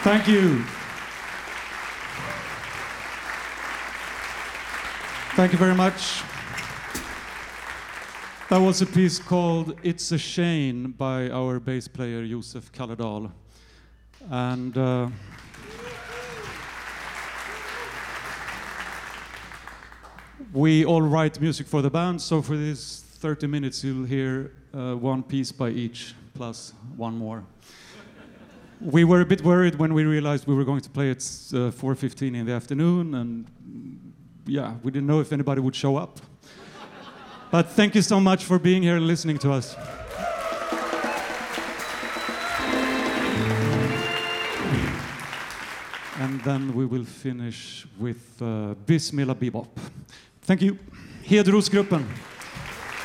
Thank you. Thank you very much. That was a piece called It's a Shame by our bass player Josef Kalledal. And we all write music for the band, so for these 30 minutes you'll hear one piece by each, plus one more. We were a bit worried when we realized we were going to play at 4:15 in the afternoon, and yeah, we didn't know if anybody would show up. But thank you so much for being here and listening to us. And then we will finish with Bismillah Bebop. Thank you. Hedrosgruppen.